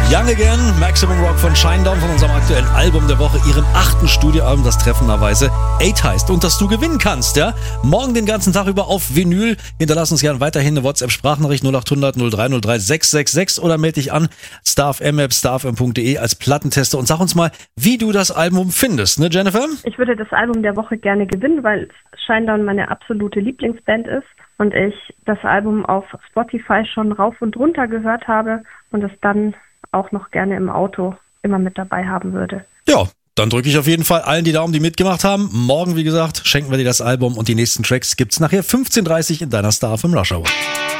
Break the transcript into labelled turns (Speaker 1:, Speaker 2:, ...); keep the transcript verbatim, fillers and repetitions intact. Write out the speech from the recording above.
Speaker 1: Young Again, Maximum Rock von Shinedown von unserem aktuellen Album der Woche, ihrem achten Studioalbum, das treffenderweise Eight heißt und das du gewinnen kannst, ja? Morgen den ganzen Tag über auf Vinyl. Hinterlass uns gerne weiterhin eine WhatsApp-Sprachnachricht null acht hundert null drei null drei sechs sechs sechs oder melde dich an starfm starfm punkt de als Plattentester und sag uns mal, wie du das Album findest, ne Jennifer?
Speaker 2: Ich würde das Album der Woche gerne gewinnen, weil Shinedown meine absolute Lieblingsband ist und ich das Album auf Spotify schon rauf und runter gehört habe und es dann auch noch gerne im Auto immer mit dabei haben würde.
Speaker 1: Ja, dann drücke ich auf jeden Fall allen die Daumen, die mitgemacht haben. Morgen, wie gesagt, schenken wir dir das Album und die nächsten Tracks gibt's nachher fünfzehn Uhr dreißig in deiner Star F M Rush Hour.